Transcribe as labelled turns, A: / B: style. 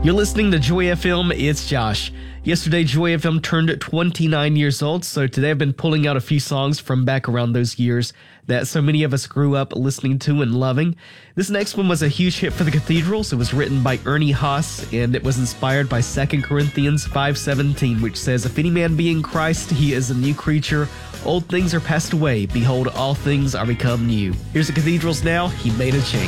A: You're listening to Joy FM, it's Josh. Yesterday, Joy FM turned 29 years old, so today I've been pulling out a few songs from back around those years that so many of us grew up listening to and loving. This next one was a huge hit for the Cathedrals. It was written by Ernie Haas, and it was inspired by 2 Corinthians 5:17, which says, "If any man be in Christ, he is a new creature. Old things are passed away. Behold, all things are become new." Here's the Cathedrals now. He made a change.